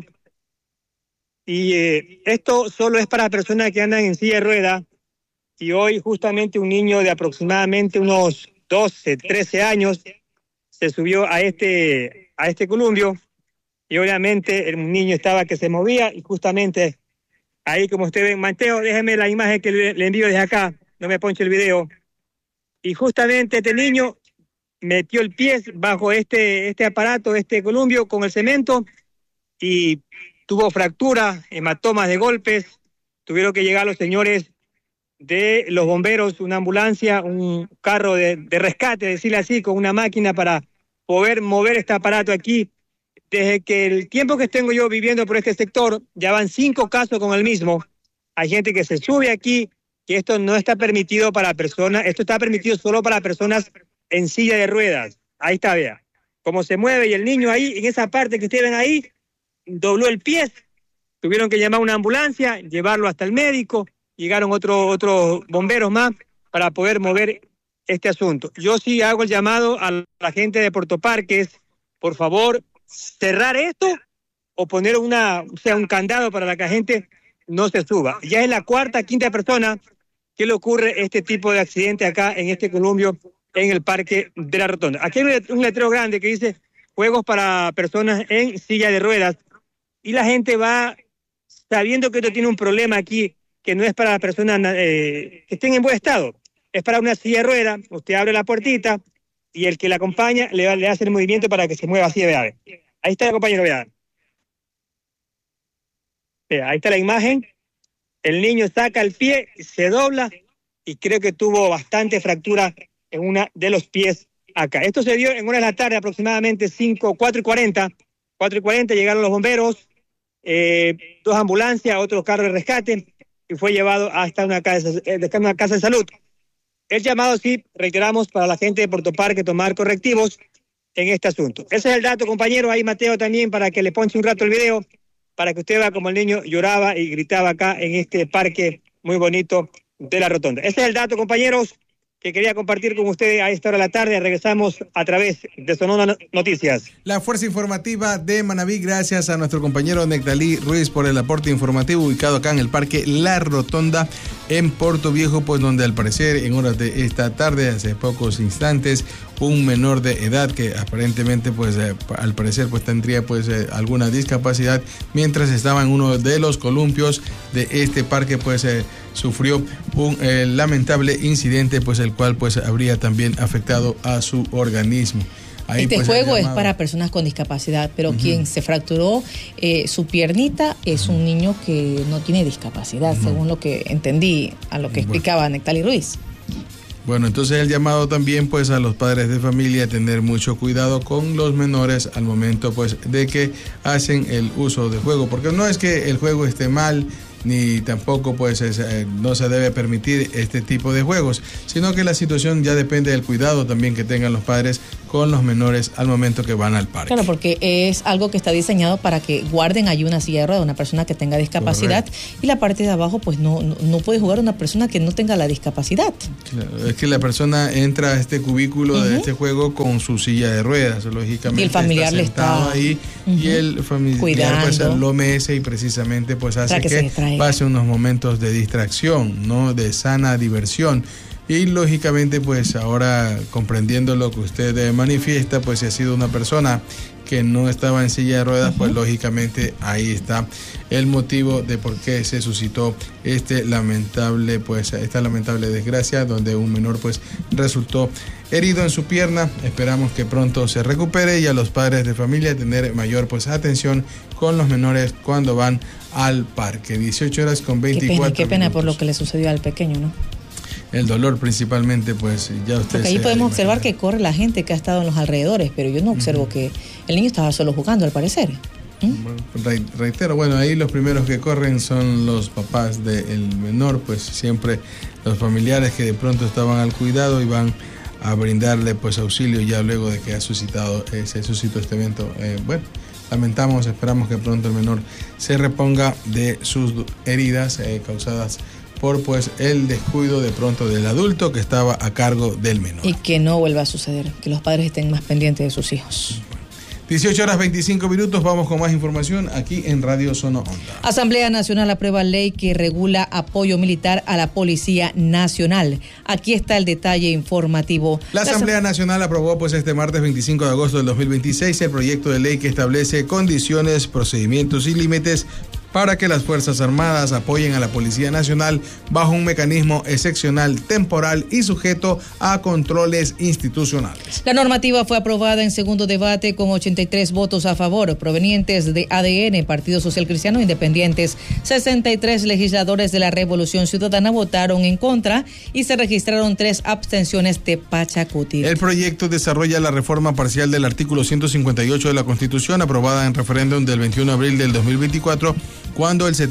y esto solo es para personas que andan en silla de ruedas, y hoy justamente un niño de aproximadamente unos 12, 13 años, se subió a este columpio y obviamente el niño estaba que se movía y justamente ahí, como ustedes ven, Mateo, déjeme la imagen que le envío desde acá, no me ponche el video, y justamente este niño metió el pie bajo este aparato, este columpio con el cemento y tuvo fracturas, hematomas de golpes. Tuvieron que llegar los señores de los bomberos, una ambulancia, un carro de rescate, decirle así, con una máquina para poder mover este aparato aquí. Desde que el tiempo que tengo yo viviendo por este sector, ya van 5 casos con el mismo. Hay gente que se sube aquí, que esto no está permitido para personas, esto está permitido solo para personas en silla de ruedas. Ahí está, vea, cómo se mueve, y el niño ahí, en esa parte que ustedes ven ahí, dobló el pie, tuvieron que llamar a una ambulancia, llevarlo hasta el médico. Llegaron otros bomberos más para poder mover este asunto. Yo sí hago el llamado a la gente de Puerto Parques, por favor, cerrar esto o poner un candado para que la gente no se suba. Ya es la 4ª, 5ª persona que le ocurre este tipo de accidente acá en este columpio en el Parque de la Rotonda. Aquí hay un letrero grande que dice juegos para personas en silla de ruedas, y la gente va sabiendo que esto tiene un problema aquí, que no es para las personas que estén en buen estado, es para una silla de ruedas. Usted abre la puertita y el que la acompaña le hace el movimiento para que se mueva así, vea. Ahí está el compañero, vea. Ahí está la imagen, el niño saca el pie, se dobla y creo que tuvo bastante fractura en una de los pies acá. Esto se dio en horas de la tarde, aproximadamente 4:40 llegaron los bomberos, 2 ambulancias, otro carro de rescate, y fue llevado hasta una casa de salud. El llamado, sí, reiteramos, para la gente de Puerto Parque tomar correctivos en este asunto. Ese es el dato, compañero. Ahí Mateo también, para que le ponche un rato el video, para que usted vea cómo el niño lloraba y gritaba acá en este parque muy bonito de la Rotonda. Ese es el dato, compañeros. que quería compartir con ustedes a esta hora de la tarde. Regresamos a través de Sonora Noticias. La Fuerza Informativa de Manabí, gracias a nuestro compañero Nectalí Ruiz por el aporte informativo, ubicado acá en el Parque La Rotonda, en Puerto Viejo, pues donde al parecer en horas de esta tarde, hace pocos instantes, un menor de edad que aparentemente pues al parecer pues tendría pues alguna discapacidad, mientras estaba en uno de los columpios de este parque, pues sufrió un lamentable incidente, pues el cual pues habría también afectado a su organismo. Ahí, este pues, juego es para personas con discapacidad, pero quien se fracturó su piernita es un niño que no tiene discapacidad, según lo que entendí, a lo que explicaba Nectalí Ruiz. Bueno, entonces el llamado también pues a los padres de familia a tener mucho cuidado con los menores al momento pues de que hacen el uso del juego, porque no es que el juego esté mal, ni tampoco pues no se debe permitir este tipo de juegos, sino que la situación ya depende del cuidado también que tengan los padres con los menores al momento que van al parque. Claro, porque es algo que está diseñado para que guarden allí una silla de ruedas de una persona que tenga discapacidad. Correcto. Y la parte de abajo pues no puede jugar una persona que no tenga la discapacidad. Claro, es que la persona entra a este cubículo de este juego con su silla de ruedas, lógicamente. Y el familiar está sentado ahí y el familiar pues lo mece y precisamente pues hace que pase unos momentos de distracción, ¿no? De sana diversión. Y lógicamente pues ahora comprendiendo lo que usted manifiesta, pues si ha sido una persona que no estaba en silla de ruedas, pues lógicamente ahí está el motivo de por qué se suscitó esta lamentable desgracia, donde un menor pues resultó herido en su pierna. Esperamos que pronto se recupere, y a los padres de familia tener mayor pues atención con los menores cuando van al parque. 18:24. Qué pena por lo que le sucedió al pequeño, ¿no? El dolor principalmente, pues ya usted. Porque ahí podemos observar que corre la gente que ha estado en los alrededores, pero yo no observo que el niño estaba solo jugando, al parecer. Reitero, bueno, ahí los primeros que corren son los papás del menor, pues siempre los familiares que de pronto estaban al cuidado y van a brindarle pues auxilio ya luego de que se suscitó este evento. Lamentamos, esperamos que pronto el menor se reponga de sus heridas causadas por pues el descuido de pronto del adulto que estaba a cargo del menor. Y que no vuelva a suceder, que los padres estén más pendientes de sus hijos. 18:25, vamos con más información aquí en Radio Zona Onda. Asamblea Nacional aprueba ley que regula apoyo militar a la Policía Nacional. Aquí está el detalle informativo. La Asamblea Nacional aprobó pues este martes 25 de agosto del 2026 el proyecto de ley que establece condiciones, procedimientos y límites para que las Fuerzas Armadas apoyen a la Policía Nacional bajo un mecanismo excepcional, temporal y sujeto a controles institucionales. La normativa fue aprobada en segundo debate con 83 votos a favor, provenientes de ADN, Partido Social Cristiano Independientes. 63 legisladores de la Revolución Ciudadana votaron en contra y se registraron 3 abstenciones de Pachacuti. El proyecto desarrolla la reforma parcial del artículo 158 de la Constitución, aprobada en referéndum del 21 de abril del 2024, cuando el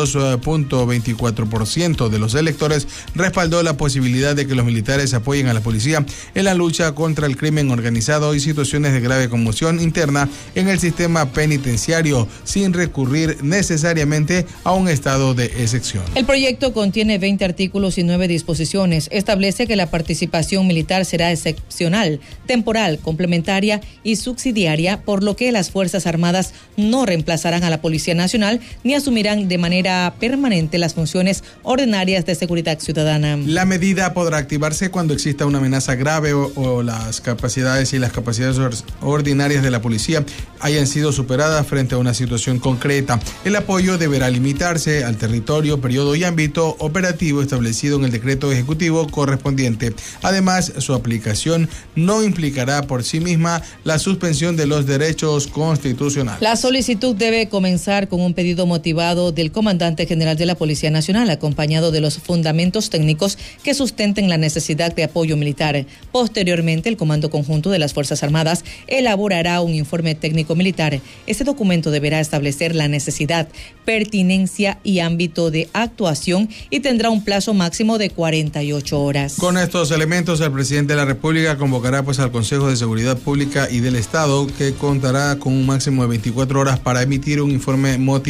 72.24% de los electores respaldó la posibilidad de que los militares apoyen a la policía en la lucha contra el crimen organizado y situaciones de grave conmoción interna en el sistema penitenciario, sin recurrir necesariamente a un estado de excepción. El proyecto contiene 20 artículos y 9 disposiciones. Establece que la participación militar será excepcional, temporal, complementaria y subsidiaria, por lo que las Fuerzas Armadas no reemplazarán a la Policía Nacional ni asumirán de manera permanente las funciones ordinarias de seguridad ciudadana. La medida podrá activarse cuando exista una amenaza grave o las capacidades ordinarias de la policía hayan sido superadas frente a una situación concreta. El apoyo deberá limitarse al territorio, periodo y ámbito operativo establecido en el decreto ejecutivo correspondiente. Además, su aplicación no implicará por sí misma la suspensión de los derechos constitucionales. La solicitud debe comenzar con un pedido motivado del comandante general de la Policía Nacional, acompañado de los fundamentos técnicos que sustenten la necesidad de apoyo militar. Posteriormente, el Comando Conjunto de las Fuerzas Armadas elaborará un informe técnico militar. Este documento deberá establecer la necesidad, pertinencia y ámbito de actuación y tendrá un plazo máximo de 48 horas. Con estos elementos, el presidente de la República convocará pues al Consejo de Seguridad Pública y del Estado, que contará con un máximo de 24 horas para emitir un informe motivado.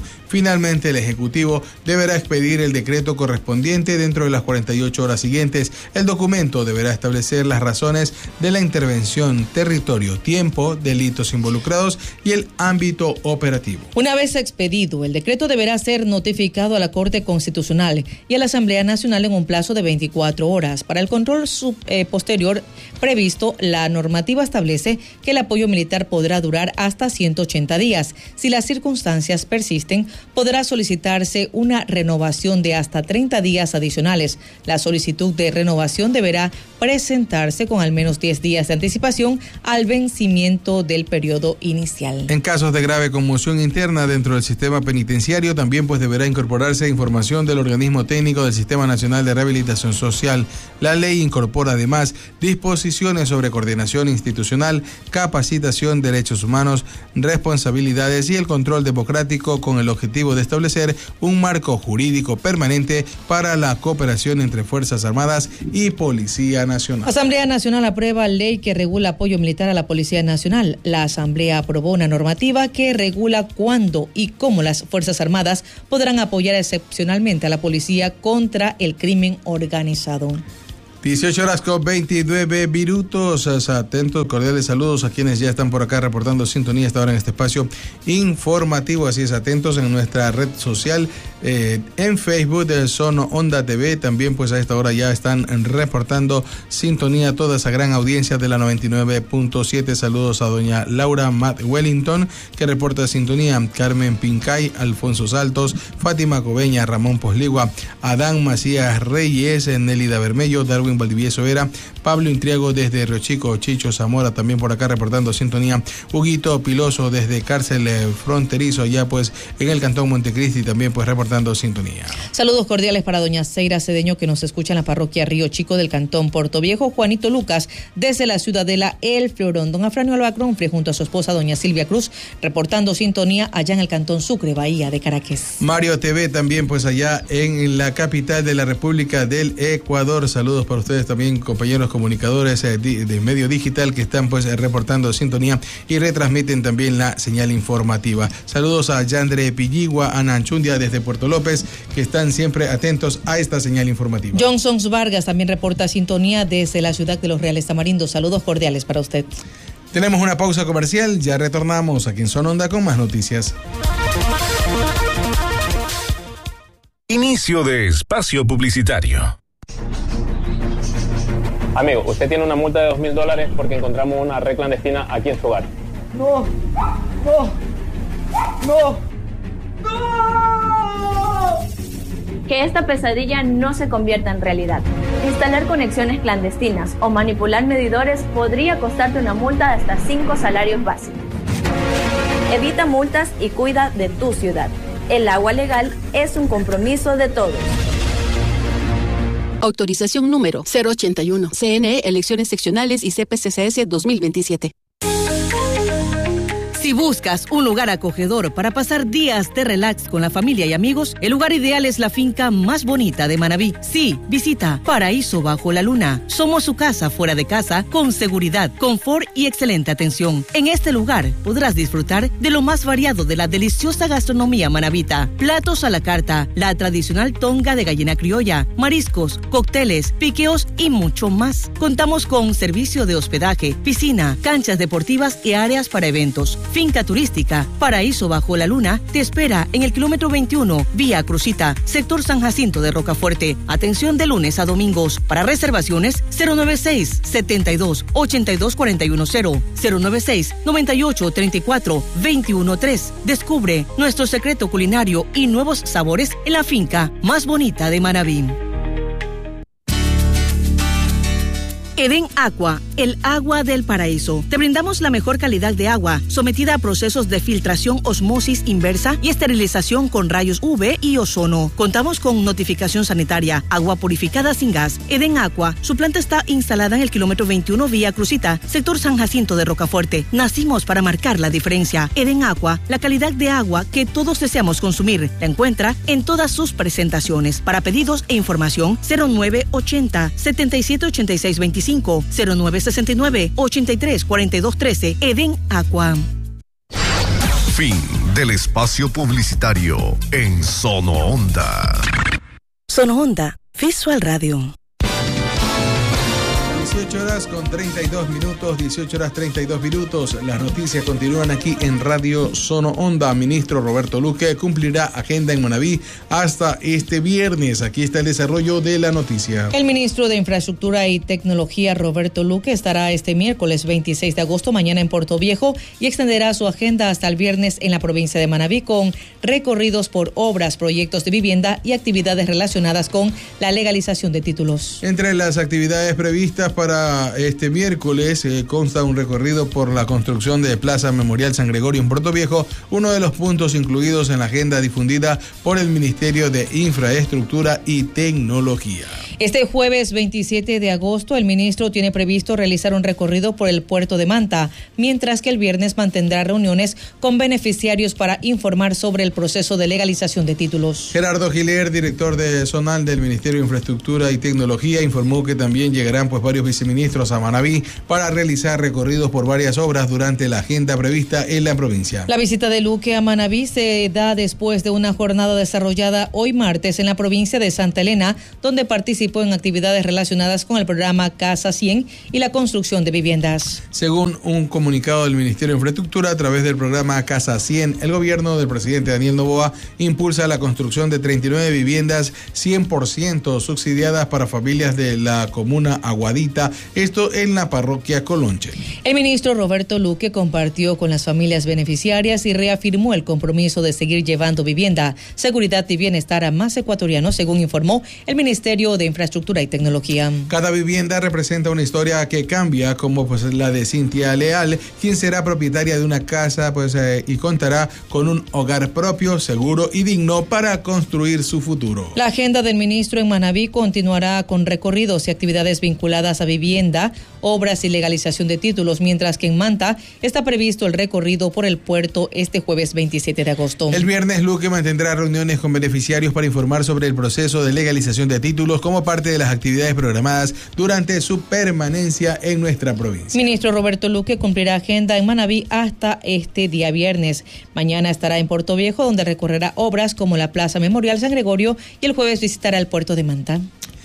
Finalmente, el Ejecutivo deberá expedir el decreto correspondiente dentro de las 48 horas siguientes. El documento deberá establecer las razones de la intervención, territorio, tiempo, delitos involucrados y el ámbito operativo. Una vez expedido, el decreto deberá ser notificado a la Corte Constitucional y a la Asamblea Nacional en un plazo de 24 horas. Para el control posterior previsto, la normativa establece que el apoyo militar podrá durar hasta 180 días. Si las circunstancias persisten, podrá solicitarse una renovación de hasta 30 días adicionales. La solicitud de renovación deberá presentarse con al menos 10 días de anticipación al vencimiento del periodo inicial. En casos de grave conmoción interna dentro del sistema penitenciario, también deberá incorporarse información del organismo técnico del Sistema Nacional de Rehabilitación Social. La ley incorpora además disposiciones sobre coordinación institucional, capacitación, derechos humanos, responsabilidades y el control democrático, con el objetivo de establecer un marco jurídico permanente para la cooperación entre Fuerzas Armadas y Policía Nacional. Asamblea Nacional aprueba ley que regula apoyo militar a la Policía Nacional. La Asamblea aprobó una normativa que regula cuándo y cómo las Fuerzas Armadas podrán apoyar excepcionalmente a la policía contra el crimen organizado. 18 horas con 29 minutos. Atentos, cordiales saludos a quienes ya están por acá reportando sintonía hasta ahora en este espacio informativo. Así es, atentos en nuestra red social, en Facebook de Sono Onda TV. También a esta hora ya están reportando sintonía toda esa gran audiencia de la 99.7. Saludos a doña Laura Matt Wellington, que reporta sintonía. Carmen Pincay, Alfonso Saltos, Fátima Cobeña, Ramón Posligua, Adán Macías Reyes, Nélida Bermello, Darwin Valdivieso Vera, Pablo Intriago desde Río Chico, Chicho Zamora también por acá reportando sintonía, Huguito Piloso desde Cárcel Fronterizo, ya en el Cantón Montecristi también reportando sintonía. Saludos cordiales para doña Seira Cedeño, que nos escucha en la parroquia Río Chico del Cantón Portoviejo, Juanito Lucas desde la ciudadela El Florón, don Afranio Albacronfre junto a su esposa doña Silvia Cruz reportando sintonía allá en el Cantón Sucre, Bahía de Caracas. Mario TV también allá en la capital de la República del Ecuador. Saludos para ustedes también, compañeros comunicadores de medio digital que están reportando sintonía y retransmiten también la señal informativa. Saludos a Yandre Pilligua, Ana Anchundia desde Puerto López, que están siempre atentos a esta señal informativa. Johnson Vargas también reporta sintonía desde la ciudad de Los Reales Tamarindos. Saludos cordiales para usted. Tenemos una pausa comercial, ya retornamos aquí en Son Onda con más noticias. Inicio de espacio publicitario. Amigo, usted tiene una multa de $2,000 porque encontramos una red clandestina aquí en su hogar. No. Que esta pesadilla no se convierta en realidad. Instalar conexiones clandestinas o manipular medidores podría costarte una multa de hasta 5 salarios básicos. Evita multas y cuida de tu ciudad. El agua legal es un compromiso de todos. Autorización número 081. CNE, Elecciones Seccionales y CPCCS 2027. Si buscas un lugar acogedor para pasar días de relax con la familia y amigos, el lugar ideal es la finca más bonita de Manabí. Sí, visita Paraíso Bajo la Luna. Somos su casa fuera de casa, con seguridad, confort y excelente atención. En este lugar podrás disfrutar de lo más variado de la deliciosa gastronomía manabita. Platos a la carta, la tradicional tonga de gallina criolla, mariscos, cócteles, piqueos y mucho más. Contamos con servicio de hospedaje, piscina, canchas deportivas y áreas para eventos. Finca turística Paraíso Bajo la Luna te espera en el kilómetro 21, vía Crucita, sector San Jacinto de Rocafuerte. Atención de lunes a domingos. Para reservaciones 096-72-82-410, 096-98-34-213. Descubre nuestro secreto culinario y nuevos sabores en la finca más bonita de Manabí. Eden Aqua, el agua del paraíso. Te brindamos la mejor calidad de agua, sometida a procesos de filtración, osmosis inversa y esterilización con rayos UV y ozono. Contamos con notificación sanitaria, agua purificada sin gas. Eden Aqua, su planta está instalada en el kilómetro 21 vía Crucita, sector San Jacinto de Rocafuerte. Nacimos para marcar la diferencia. Eden Aqua, la calidad de agua que todos deseamos consumir. La encuentra en todas sus presentaciones. Para pedidos e información, 0980 778625. 0969-834213. Eden Aqua. Fin del espacio publicitario en Sono Onda. Sono Onda, Visual Radio. 18 horas con 32 minutos, 18 horas 32 minutos. Las noticias continúan aquí en Radio Sono Onda. Ministro Roberto Luque cumplirá agenda en Manaví hasta este viernes. Aquí está el desarrollo de la noticia. El ministro de Infraestructura y Tecnología, Roberto Luque, estará este miércoles 26 de agosto mañana en Puerto Viejo y extenderá su agenda hasta el viernes en la provincia de Manaví con recorridos por obras, proyectos de vivienda y actividades relacionadas con la legalización de títulos. Entre las actividades previstas para este miércoles consta un recorrido por la construcción de Plaza Memorial San Gregorio en Puerto Viejo, uno de los puntos incluidos en la agenda difundida por el Ministerio de Infraestructura y Tecnología. Este jueves 27 de agosto, el ministro tiene previsto realizar un recorrido por el puerto de Manta, mientras que el viernes mantendrá reuniones con beneficiarios para informar sobre el proceso de legalización de títulos. Gerardo Giler, director de zonal del Ministerio de Infraestructura y Tecnología, informó que también llegarán varios viceministros a Manaví para realizar recorridos por varias obras durante la agenda prevista en la provincia. La visita de Luque a Manaví se da después de una jornada desarrollada hoy martes en la provincia de Santa Elena, donde participó en actividades relacionadas con el programa Casa 100 y la construcción de viviendas. Según un comunicado del Ministerio de Infraestructura, a través del programa Casa 100, el gobierno del presidente Daniel Noboa impulsa la construcción de 39 viviendas 100% subsidiadas para familias de la comuna Aguadita, esto en la parroquia Colonche. El ministro Roberto Luque compartió con las familias beneficiarias y reafirmó el compromiso de seguir llevando vivienda, seguridad y bienestar a más ecuatorianos, según informó el Ministerio de Infraestructura y Tecnología. Cada vivienda representa una historia que cambia, como la de Cintia Leal, quien será propietaria de una casa y contará con un hogar propio, seguro y digno para construir su futuro. La agenda del ministro en Manaví continuará con recorridos y actividades vinculadas a vivienda, obras y legalización de títulos, mientras que en Manta está previsto el recorrido por el puerto este jueves 27 de agosto. El viernes Luque mantendrá reuniones con beneficiarios para informar sobre el proceso de legalización de títulos como parte de las actividades programadas durante su permanencia en nuestra provincia. Ministro Roberto Luque cumplirá agenda en Manaví hasta este día viernes. Mañana estará en Puerto Viejo, donde recorrerá obras como la Plaza Memorial San Gregorio, y el jueves visitará el puerto de Manta.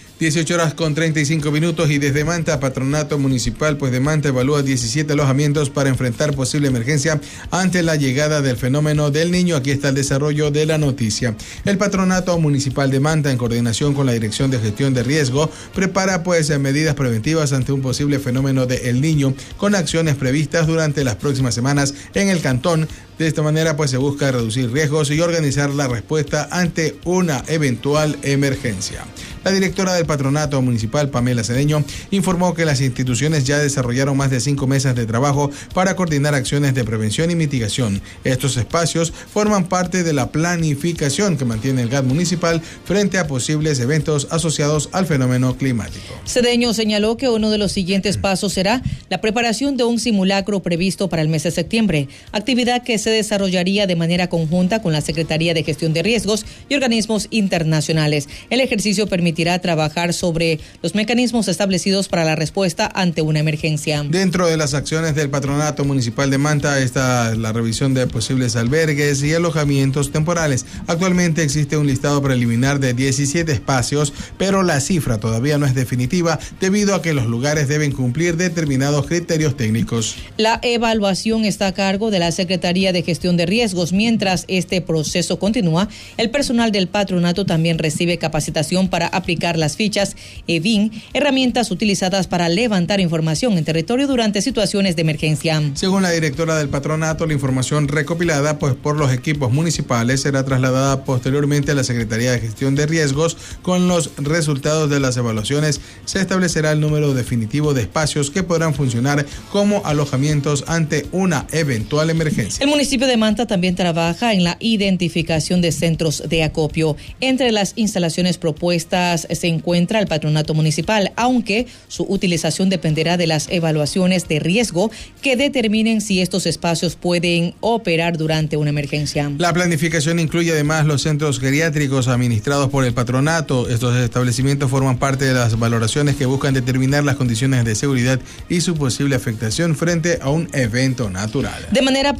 18 horas con 35 minutos y desde Manta, Patronato Municipal de Manta evalúa 17 alojamientos para enfrentar posible emergencia ante la llegada del fenómeno del Niño. Aquí está el desarrollo de la noticia. El Patronato Municipal de Manta, en coordinación con la Dirección de Gestión de Riesgo, prepara medidas preventivas ante un posible fenómeno de El Niño, con acciones previstas durante las próximas semanas en el cantón. De esta manera se busca reducir riesgos y organizar la respuesta ante una eventual emergencia. La directora del Patronato Municipal, Pamela Cedeño, informó que las instituciones ya desarrollaron más de 5 meses de trabajo para coordinar acciones de prevención y mitigación. Estos espacios forman parte de la planificación que mantiene el GAT municipal frente a posibles eventos asociados al fenómeno climático. Cedeño señaló que uno de los siguientes pasos será la preparación de un simulacro previsto para el mes de septiembre, actividad que se desarrollaría de manera conjunta con la Secretaría de Gestión de Riesgos y organismos internacionales. El ejercicio permitirá trabajar sobre los mecanismos establecidos para la respuesta ante una emergencia. Dentro de las acciones del Patronato Municipal de Manta está la revisión de posibles albergues y alojamientos temporales. Actualmente existe un listado preliminar de 17 espacios, pero la cifra todavía no es definitiva debido a que los lugares deben cumplir determinados criterios técnicos. La evaluación está a cargo de la Secretaría de Gestión de Riesgos. Mientras este proceso continúa, el personal del patronato también recibe capacitación para aplicar las fichas EVIN, herramientas utilizadas para levantar información en territorio durante situaciones de emergencia. Según la directora del patronato, la información recopilada por los equipos municipales será trasladada posteriormente a la Secretaría de Gestión de Riesgos. Con los resultados de las evaluaciones se establecerá el número definitivo de espacios que podrán funcionar como alojamientos ante una eventual emergencia. El municipio de Manta también trabaja en la identificación de centros de acopio. Entre las instalaciones propuestas se encuentra el patronato municipal, aunque su utilización dependerá de las evaluaciones de riesgo que determinen si estos espacios pueden operar durante una emergencia. La planificación incluye además los centros geriátricos administrados por el patronato. Estos establecimientos forman parte de las valoraciones que buscan determinar las condiciones de seguridad y su posible afectación frente a un evento natural. De manera paralela,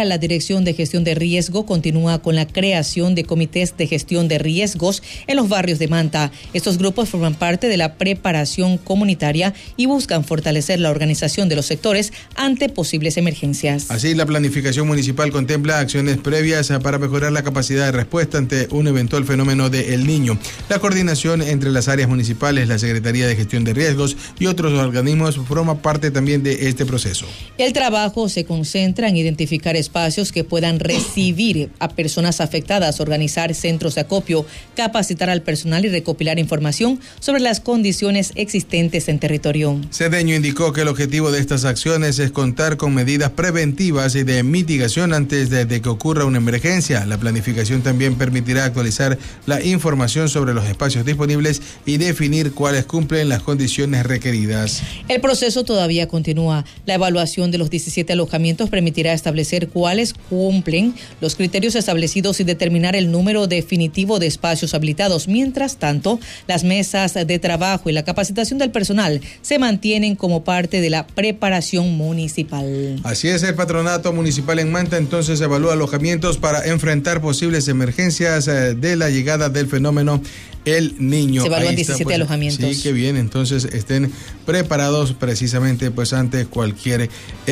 Manta, la Dirección de Gestión de Riesgo continúa con la creación de comités de gestión de riesgos en los barrios de Manta. Estos grupos forman parte de la preparación comunitaria y buscan fortalecer la organización de los sectores ante posibles emergencias. Así, la planificación municipal contempla acciones previas para mejorar la capacidad de respuesta ante un eventual fenómeno de El Niño. La coordinación entre las áreas municipales, la Secretaría de Gestión de Riesgos y otros organismos forma parte también de este proceso. El trabajo se concentra en identificar espacios que puedan recibir a personas afectadas, organizar centros de acopio, capacitar al personal y recopilar información sobre las condiciones existentes en territorio. Cedeño indicó que el objetivo de estas acciones es contar con medidas preventivas y de mitigación antes de que ocurra una emergencia. La planificación también permitirá actualizar la información sobre los espacios disponibles y definir cuáles cumplen las condiciones requeridas. El proceso todavía continúa. La evaluación de los 17 alojamientos permitirá establecer cuáles cumplen los criterios establecidos y determinar el número definitivo de espacios habilitados. Mientras tanto, las mesas de trabajo y la capacitación del personal se mantienen como parte de la preparación municipal. Así es, el patronato municipal en Manta entonces evalúa alojamientos para enfrentar posibles emergencias de la llegada del fenómeno El Niño. Se evalúan 17 alojamientos. Sí, qué bien, entonces estén preparados precisamente pues ante cualquier